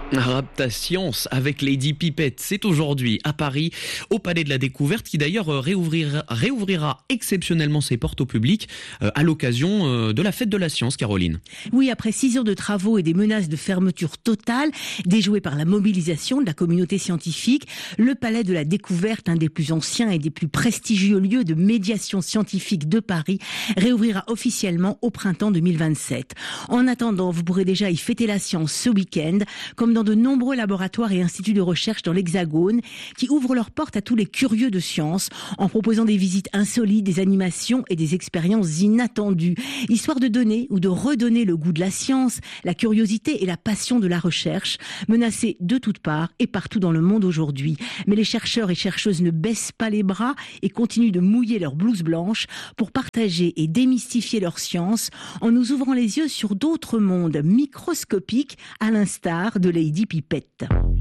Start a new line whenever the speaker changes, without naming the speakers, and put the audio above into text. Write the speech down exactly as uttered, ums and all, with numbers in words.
Rapta Science avec Lady Pipette, c'est aujourd'hui à Paris, au Palais de la Découverte, qui d'ailleurs réouvrira, réouvrira exceptionnellement ses portes au public euh, à l'occasion euh, de la fête de la science, Caroline.
Oui, après six ans de travaux et des menaces de fermeture totale, déjouées par la mobilisation de la communauté scientifique, le Palais de la Découverte, un des plus anciens et des plus prestigieux lieux de médiation scientifique de Paris, réouvrira officiellement au printemps deux mille vingt-sept. En attendant, vous pourrez déjà y fêter la science ce week-end, comme dans de nombreux laboratoires et instituts de recherche dans l'Hexagone qui ouvrent leurs portes à tous les curieux de science en proposant des visites insolites, des animations et des expériences inattendues, histoire de donner ou de redonner le goût de la science, la curiosité et la passion de la recherche, menacées de toutes parts et partout dans le monde aujourd'hui. Mais les chercheurs et chercheuses ne baissent pas les bras et continuent de mouiller leurs blouses blanches pour partager et démystifier leur science en nous ouvrant les yeux sur d'autres mondes microscopiques à l'instar de Lady Pipette.